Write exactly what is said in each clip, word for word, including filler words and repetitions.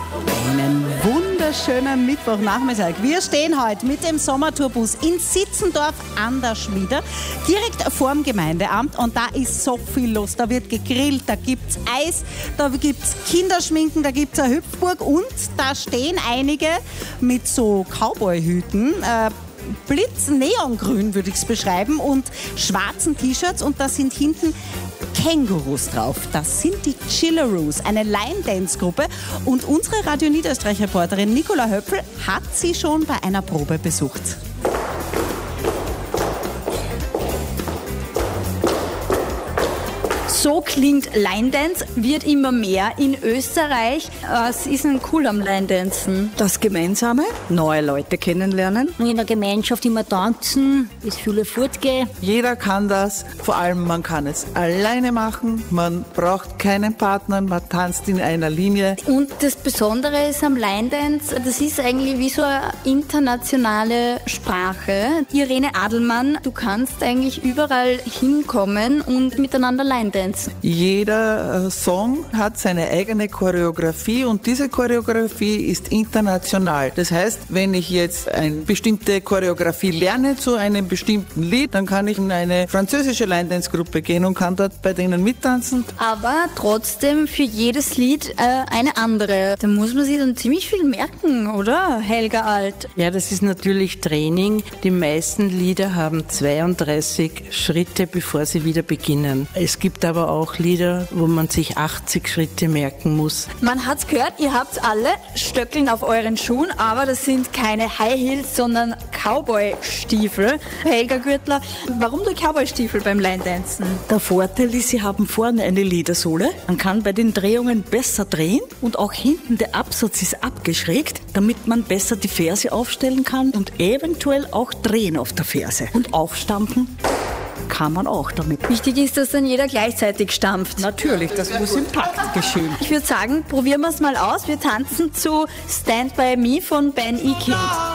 Einen wunderschönen Mittwochnachmittag. Wir stehen heute mit dem Sommertourbus in Sitzendorf an der Schmiede, direkt vorm Gemeindeamt, und da ist so viel los. Da wird gegrillt, da gibt's Eis, da gibt's Kinderschminken, da gibt's eine Hüpfburg und da stehen einige mit so Cowboy-Hüten, äh, Blitz-Neongrün würde ich es beschreiben, und schwarzen T-Shirts, und da sind hinten Kängurus drauf. Das sind die Chillaroos, eine Line-Dance-Gruppe, und unsere Radio Niederösterreich-Reporterin Nicola Höpfel hat sie schon bei einer Probe besucht. So klingt Line Dance, wird immer mehr in Österreich. Was ist denn cool am Line Dancen? Das Gemeinsame, neue Leute kennenlernen. In der Gemeinschaft immer tanzen, bis viele fortgehen. Jeder kann das, vor allem man kann es alleine machen, man braucht keinen Partner, man tanzt in einer Linie. Und das Besondere ist am Line Dance, das ist eigentlich wie so eine internationale Sprache. Irene Adelmann, du kannst eigentlich überall hinkommen und miteinander Line Dance. Jeder äh, Song hat seine eigene Choreografie und diese Choreografie ist international. Das heißt, wenn ich jetzt eine bestimmte Choreografie lerne zu einem bestimmten Lied, dann kann ich in eine französische Line-Dance-Gruppe gehen und kann dort bei denen mittanzen. Aber trotzdem für jedes Lied äh, eine andere. Da muss man sich dann ziemlich viel merken, oder, Helga Alt? Ja, das ist natürlich Training. Die meisten Lieder haben zweiunddreißig Schritte, bevor sie wieder beginnen. Es gibt aber auch Lieder, wo man sich achtzig Schritte merken muss. Man hat's gehört, ihr habt alle Stöckeln auf euren Schuhen, aber das sind keine High Heels, sondern Cowboy-Stiefel. Helga Gürtler, warum die Cowboy-Stiefel beim Line-Dancen? Der Vorteil ist, sie haben vorne eine Ledersohle. Man kann bei den Drehungen besser drehen und auch hinten der Absatz ist abgeschrägt, damit man besser die Ferse aufstellen kann und eventuell auch drehen auf der Ferse. Und aufstampfen kann man auch damit. Wichtig ist, dass dann jeder gleichzeitig stampft. Natürlich, das muss im Takt geschehen. Ich würde sagen, probieren wir es mal aus. Wir tanzen zu Stand By Me von Ben E-Kind.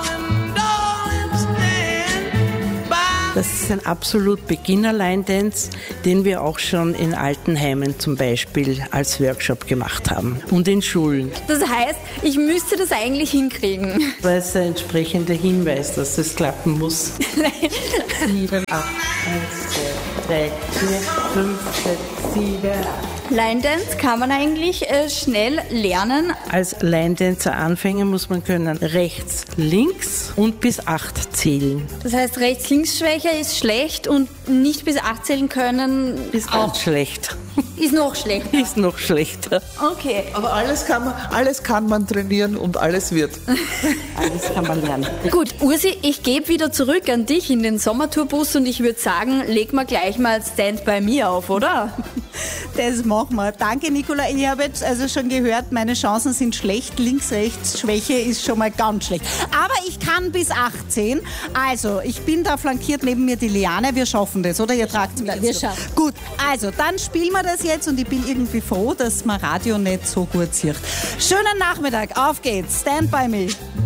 Das ist ein absolut Beginner-Line-Dance, den wir auch schon in Altenheimen zum Beispiel als Workshop gemacht haben und in Schulen. Das heißt, ich müsste das eigentlich hinkriegen. Da ist der entsprechende Hinweis, dass das klappen muss. sieben, acht, eins, zwei, drei, vier, fünf, sechs, sieben, acht. Line Dance kann man eigentlich äh, schnell lernen. Als Line-Dancer-Anfänger muss man können rechts, links und bis acht zählen. Das heißt, Rechts-Links-Schwäche ist schlecht und nicht bis acht zählen können ist auch ganz schlecht. Ist noch schlechter. Ist noch schlechter. Okay. Aber alles kann man, alles kann man trainieren und alles wird. Alles kann man lernen. Gut, Ursi, ich gebe wieder zurück an dich in den Sommertourbus und ich würde sagen, leg mal gleich mal Stand By Me auf, oder? Das machen wir. Danke, Nicola. Ich habe jetzt also schon gehört, meine Chancen sind schlecht. Links-Rechts-Schwäche ist schon mal ganz schlecht. Aber ich kann bis achtzehn. Also, ich bin da flankiert, neben mir die Liane. Wir schaffen das, oder? Ihr tragt mich. Wir schaffen. Gut, also, dann spielen wir das jetzt und ich bin irgendwie froh, dass man Radio nicht so gut sieht. Schönen Nachmittag. Auf geht's. Stand By Me.